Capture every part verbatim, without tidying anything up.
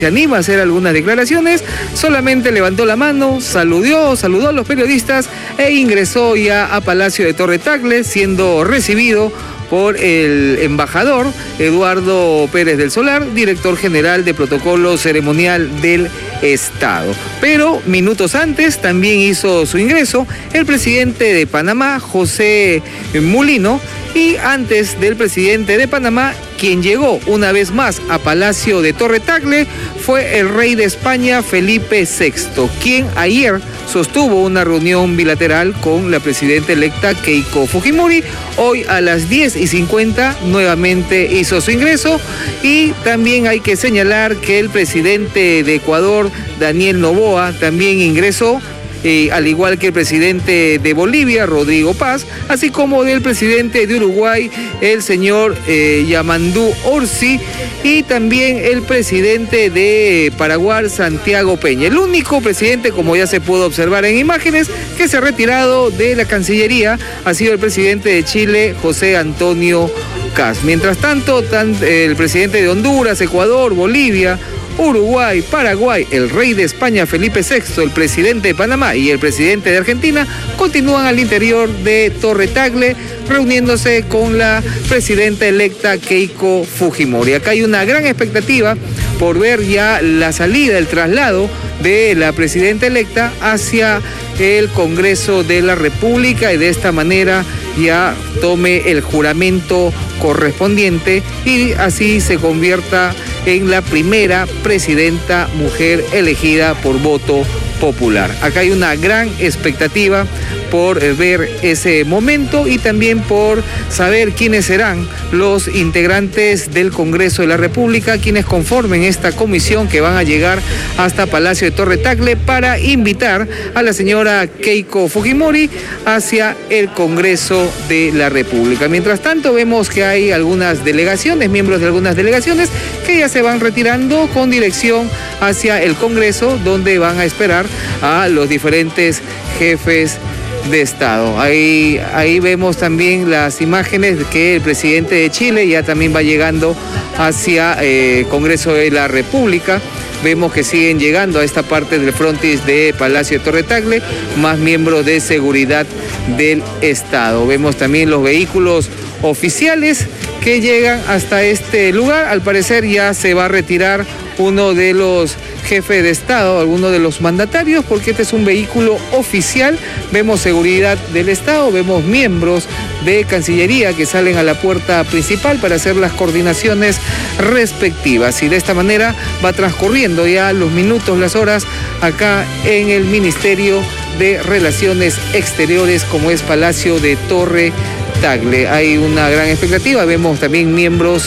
se anima a hacer algunas declaraciones, solamente levantó la mano, saludó, saludó a los periodistas e ingresó ya a Palacio de Torre Tagle, siendo recibido por el embajador Eduardo Pérez del Solar, director general de protocolo ceremonial del Estado. Pero minutos antes también hizo su ingreso el presidente de Panamá, José Mulino, y antes del presidente de Panamá, quien llegó una vez más a Palacio de Torre Tagle, fue el rey de España, Felipe sexto, quien ayer sostuvo una reunión bilateral con la presidenta electa Keiko Fujimori. Hoy a las diez y cincuenta nuevamente hizo su ingreso, y también hay que señalar que el presidente de Ecuador, Daniel Noboa, también ingresó, Eh, al igual que el presidente de Bolivia, Rodrigo Paz, así como del presidente de Uruguay, el señor eh, Yamandú Orsi, y también el presidente de Paraguay, Santiago Peña. El único presidente, como ya se pudo observar en imágenes, que se ha retirado de la Cancillería ha sido el presidente de Chile, José Antonio Kast. Mientras tanto, tan, eh, el presidente de Honduras, Ecuador, Bolivia, Uruguay, Paraguay, el rey de España, Felipe sexto, el presidente de Panamá y el presidente de Argentina continúan al interior de Torre Tagle, reuniéndose con la presidenta electa Keiko Fujimori. Acá hay una gran expectativa por ver ya la salida, el traslado de la presidenta electa hacia el Congreso de la República, y de esta manera ya tome el juramento correspondiente y así se convierta en la primera presidenta mujer elegida por voto popular. Acá hay una gran expectativa por ver ese momento y también por saber quiénes serán los integrantes del Congreso de la República, quienes conformen esta comisión que van a llegar hasta Palacio de Torre Tagle para invitar a la señora Keiko Fujimori hacia el Congreso de la República. Mientras tanto, vemos que hay algunas delegaciones, miembros de algunas delegaciones, que ya se van retirando con dirección hacia el Congreso, donde van a esperar a los diferentes jefes de Estado. Ahí, ahí vemos también las imágenes que el presidente de Chile ya también va llegando hacia el eh, Congreso de la República. Vemos que siguen llegando a esta parte del frontis de Palacio de Torre Tagle más miembros de seguridad del Estado. Vemos también los vehículos oficiales que llegan hasta este lugar. Al parecer ya se va a retirar uno de los jefes de Estado, alguno de los mandatarios, porque este es un vehículo oficial. Vemos seguridad del Estado, vemos miembros de Cancillería que salen a la puerta principal para hacer las coordinaciones respectivas, y de esta manera va transcurriendo ya los minutos, las horas acá en el Ministerio de Relaciones Exteriores, como es Palacio de Torre Tagle. Hay una gran expectativa, vemos también miembros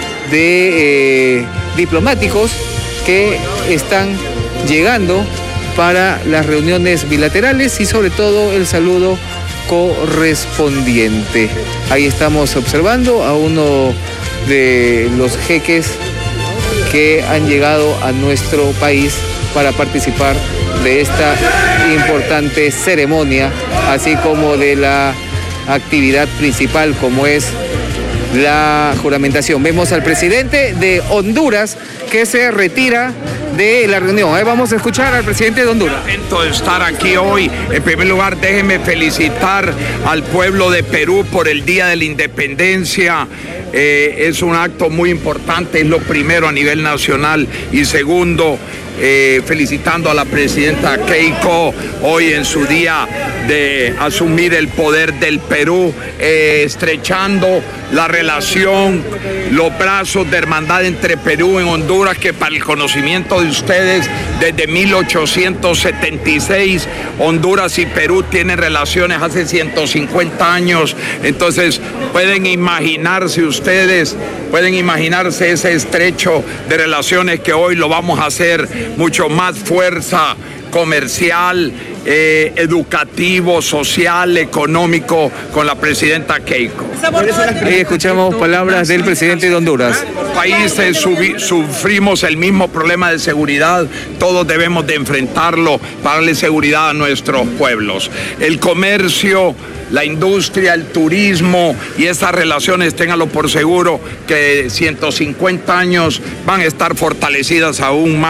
de eh, diplomáticos que están llegando para las reuniones bilaterales y sobre todo el saludo correspondiente. Ahí estamos observando a uno de los jeques que han llegado a nuestro país para participar de esta importante ceremonia, así como de la actividad principal como es la juramentación. Vemos al presidente de Honduras que se retira de la reunión. Ahí vamos a escuchar al presidente de Honduras. Contento de estar aquí hoy. En primer lugar, déjenme felicitar al pueblo de Perú por el Día de la Independencia. Eh, es un acto muy importante, es lo primero a nivel nacional. Y segundo, eh, felicitando a la presidenta Keiko hoy en su día de asumir el poder del Perú, eh, estrechando la relación, los brazos de hermandad entre Perú y Honduras, que para el conocimiento de ustedes, desde mil ochocientos setenta y seis Honduras y Perú tienen relaciones hace ciento cincuenta años. Entonces pueden imaginarse ustedes, pueden imaginarse ese estrecho de relaciones que hoy lo vamos a hacer mucho más fuerza comercial, eh, educativo, social, económico con la presidenta Keiko. Eh, escuchamos palabras del presidente de Honduras. Países sufrimos el mismo problema de seguridad, todos debemos de enfrentarlo para darle seguridad a nuestros pueblos. El comercio, la industria, el turismo y esas relaciones, ténganlo por seguro que ciento cincuenta años van a estar fortalecidas aún más.